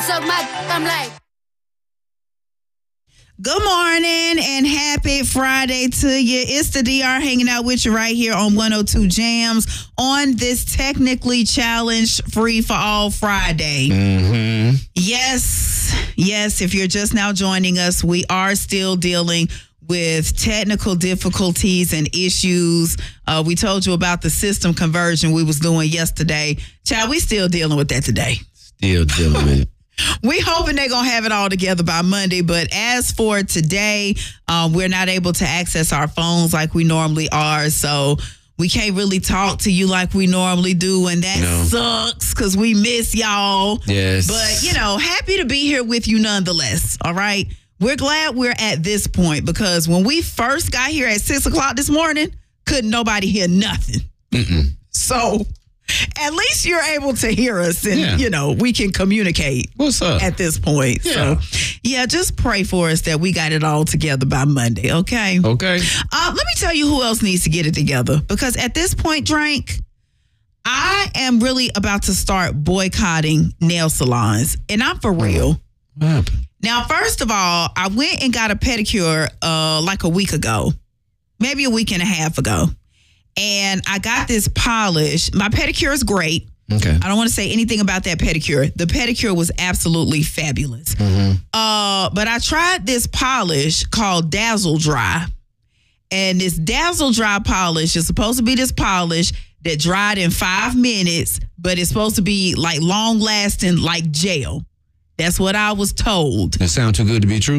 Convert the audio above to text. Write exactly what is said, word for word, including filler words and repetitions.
suck my I'm like. Good morning and happy Friday to you. It's the D R hanging out with you right here on one oh two Jams on this technically challenged free for all Friday. Mm-hmm. Yes, yes. If you're just now joining us, we are still dealing with technical difficulties and issues. Uh, we told you about the system conversion we was doing yesterday. Child, we still dealing with that today. Still dealing with it. We hoping they're going to have it all together by Monday. But as for today, um, we're not able to access our phones like we normally are. So we can't really talk to you like we normally do. And that No. sucks because we miss y'all. Yes. But, you know, happy to be here with you nonetheless. All right. We're glad we're at this point because when we first got here at six o'clock this morning, couldn't nobody hear nothing. Mm-mm. So at least you're able to hear us and, Yeah. you know, we can communicate What's up? at this point. Yeah. So, yeah, just pray for us that we got it all together by Monday, okay? Okay. Uh, let me tell you who else needs to get it together because at this point, Drank, I am really about to start boycotting nail salons, and I'm for real. What happened? Now, first of all, I went and got a pedicure uh, like a week ago, maybe a week and a half ago. And I got this polish. My pedicure is great. Okay. I don't want to say anything about that pedicure. The pedicure was absolutely fabulous. Mm-hmm. Uh, but I tried this polish called Dazzle Dry. And this Dazzle Dry polish is supposed to be this polish that dried in five minutes, but it's supposed to be like long lasting like gel. That's what I was told. That sound too good to be true?